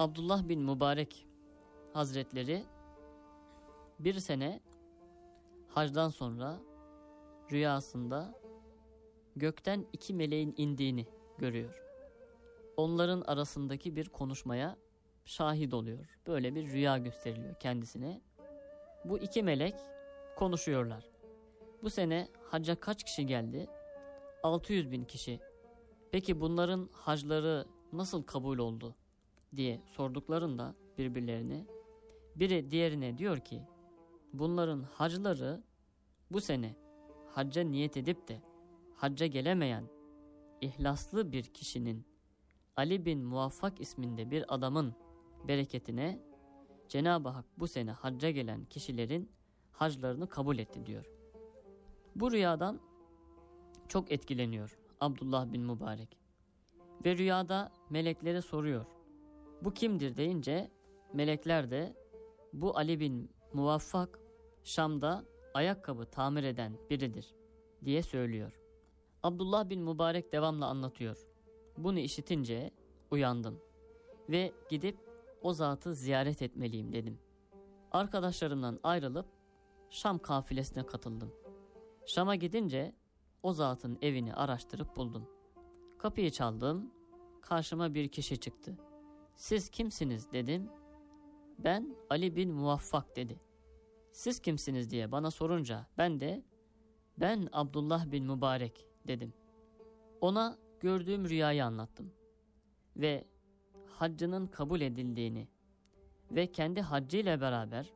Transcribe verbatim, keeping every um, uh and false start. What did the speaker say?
Abdullah bin Mübarek Hazretleri bir sene hacdan sonra rüyasında gökten iki meleğin indiğini görüyor. Onların arasındaki bir konuşmaya şahit oluyor. Böyle bir rüya gösteriliyor kendisine. Bu iki melek konuşuyorlar. Bu sene hacca kaç kişi geldi? altı yüz bin kişi. Peki bunların hacları nasıl kabul oldu diye sorduklarında birbirlerine, biri diğerine diyor ki, bunların hacları bu sene hacca niyet edip de hacca gelemeyen ihlaslı bir kişinin, Ali bin Muvaffak isminde bir adamın bereketine Cenab-ı Hak bu sene hacca gelen kişilerin haclarını kabul etti diyor. Bu rüyadan çok etkileniyor Abdullah bin Mübarek. Ve rüyada meleklere soruyor. Bu kimdir deyince melekler de bu Ali bin Muvaffak Şam'da ayakkabı tamir eden biridir diye söylüyor. Abdullah bin Mübarek devamlı anlatıyor. Bunu işitince uyandım ve gidip o zatı ziyaret etmeliyim dedim. Arkadaşlarımdan ayrılıp Şam kafilesine katıldım. Şam'a gidince o zatın evini araştırıp buldum. Kapıyı çaldım, karşıma bir kişi çıktı. Siz kimsiniz dedim. Ben Ali bin Muvaffak dedi. Siz kimsiniz diye bana sorunca ben de ben Abdullah bin Mübarek dedim. Ona gördüğüm rüyayı anlattım ve haccının kabul edildiğini ve kendi haccıyla beraber